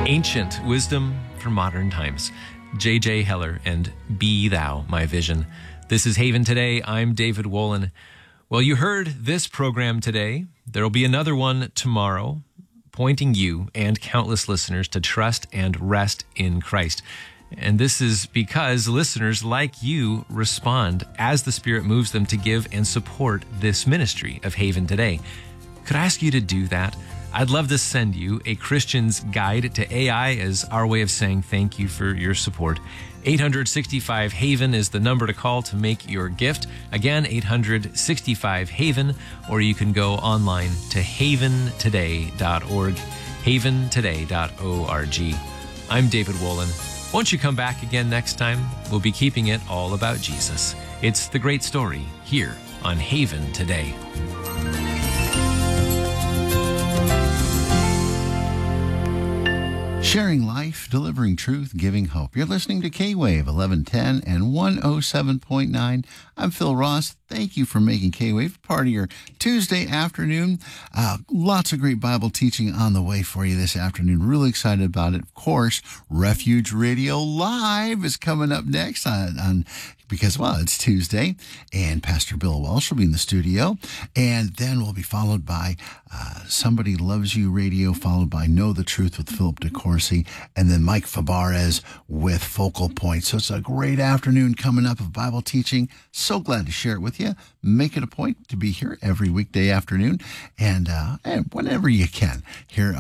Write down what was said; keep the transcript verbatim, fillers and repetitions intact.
Ancient wisdom for modern times. J J. Heller and Be Thou My Vision. This is Haven Today. I'm David Wolin. Well, you heard this program today. There will be another one tomorrow, pointing you and countless listeners to trust and rest in Christ. And this is because listeners like you respond as the Spirit moves them to give and support this ministry of Haven Today. Could I ask you to do that? I'd love to send you a Christian's Guide to A I as our way of saying thank you for your support. eight hundred sixty-five Haven is the number to call to make your gift. Again, eight hundred sixty-five Haven, or you can go online to haven today dot org, haven today dot org. I'm David Wolin. Won't you come back again next time? We'll be keeping it all about Jesus. It's the great story here on Haven Today. Sharing life, delivering truth, giving hope. You're listening to K-Wave eleven ten and one oh seven point nine. I'm Phil Ross. Thank you for making K-Wave part of your Tuesday afternoon. Uh, lots of great Bible teaching on the way for you this afternoon. Really excited about it. Of course, Refuge Radio Live is coming up next on, on because, well, it's Tuesday, and Pastor Bill Welsh will be in the studio, and then we'll be followed by uh, Somebody Loves You Radio, followed by Know the Truth with Philip DeCourcy, and then Mike Fabarez with Focal Point. So it's a great afternoon coming up of Bible teaching. So glad to share it with you. Make it a point to be here every weekday afternoon, and, uh, and whenever you can here